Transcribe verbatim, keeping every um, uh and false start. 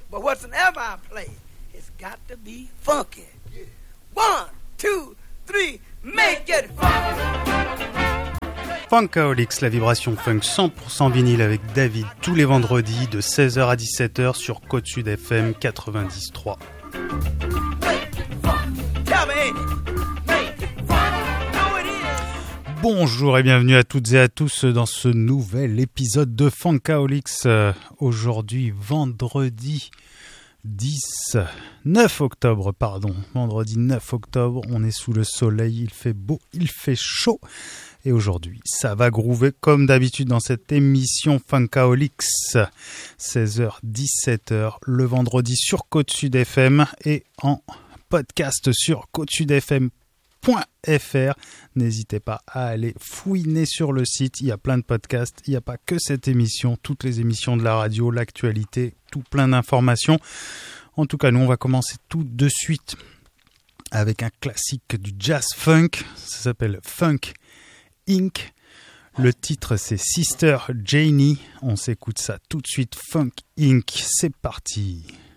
But whatsoever I play, it's got to be funky. One, two, three, make it funky. Funkaholics, la vibration funk cent pour cent vinyle avec David tous les vendredis de seize heures à dix-sept heures sur Côte Sud F M quatre-vingt-dix point trois. Bonjour et bienvenue à toutes et à tous dans ce nouvel épisode de Funkaholics. Euh, aujourd'hui, vendredi dix-neuf octobre, pardon. Vendredi neuf octobre, on est sous le soleil, il fait beau, il fait chaud. Et aujourd'hui, ça va groover comme d'habitude dans cette émission Funkaholics. seize heures, dix-sept heures, le vendredi sur Côte Sud F M et en podcast sur côte sud f m point f r. N'hésitez pas à aller fouiner sur le site, il y a plein de podcasts, il n'y a pas que cette émission, toutes les émissions de la radio, l'actualité, tout plein d'informations. En tout cas, nous, on va commencer tout de suite avec un classique du jazz funk, ça s'appelle Funk Incorporated. Le titre c'est Sister Janie. On s'écoute ça tout de suite. Funk Incorporated, c'est parti.